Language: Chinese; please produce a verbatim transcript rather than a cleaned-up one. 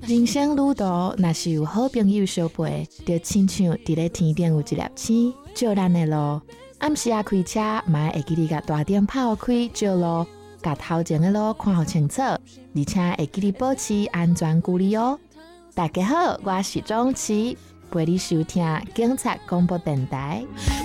人生旅途若是有好朋友相陪，就亲像伫咧天顶有一粒星照咱的路。暗时啊开车，嘛会记得甲大灯泡开照路，甲头前的路看好清楚，而且会记得保持安全距离哦。大家好，我是钟琪，陪你收听警察广播电台。